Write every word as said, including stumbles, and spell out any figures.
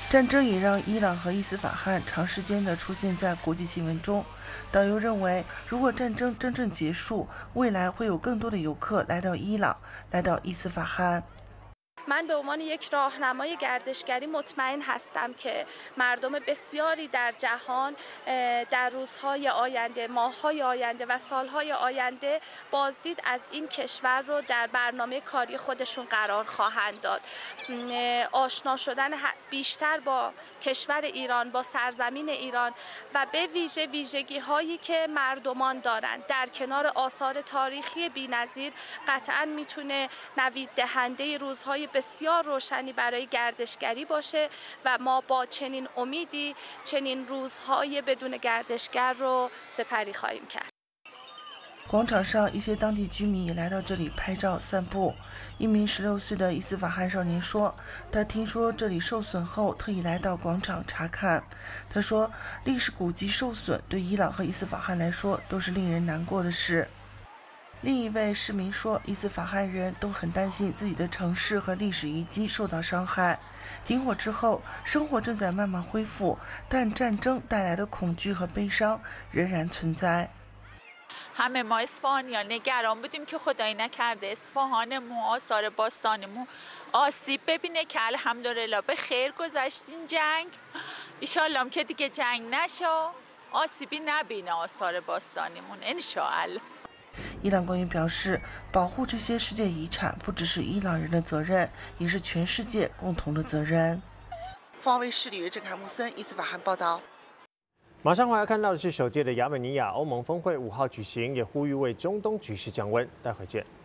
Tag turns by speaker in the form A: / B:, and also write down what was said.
A: 战争也让伊朗和伊斯法罕长时间地出现在国际新闻中。导游认为，如果战争真正结束，未来会有更多的游客来到伊朗，来到伊斯法罕。
B: من به عنوان یک راهنمای گردشگری مطمئن هستم که مردم بسیاری در جهان در روزهای آینده، ماه‌های آینده و سالهای آینده بازدید از این کشور رو در برنامه کاری خودشون قرار خواهند داد. آشنا شدن بیشتر با کشور ایران، با سرزمین ایران و به ویژه ویژگی‌هایی که مردمان دارند در کنار آثار تاریخی بی‌نظیر قطعاً میتونه نوید دهنده روزهای بسیار روشنی برای گردشگری باشه و ما با چنین امیدی چنین روزهای بدون گردشگر رو سپری خواهیم کرد.
A: 广场上，一些当地居民也来到这里拍照散步。一名十六岁的伊斯法罕少年说，他听说这里受损后，特意来到广场查看。他说，历史古迹受损对伊朗和伊斯法罕来说都是令人难过的事。 另一位市民说，伊斯法罕人都很担心自己的城市和历史遗迹受到伤害。停火之后，生活正在慢慢恢复，但战争带来的恐惧和悲伤仍然存在。
C: همه ما اصفهانیان نگران بودیم که خدایی نکرده اصفهانمون آثار باستانمون آسیب ببینه که الحمدلله به خیر گذشت این جنگ ایشالله که دیگه جنگ نشه آسیبی نبینه آثار باستانمون انشاءالله
A: 伊朗官员表示，保护这些世界遗产不只是伊朗人的责任，也是全世界共同的责任。华为视里郑凯木森伊斯法罕报道。
D: 马上回来看到的是，首届的亚美尼亚欧盟峰会五号举行，也呼吁为中东局势降温。待会见。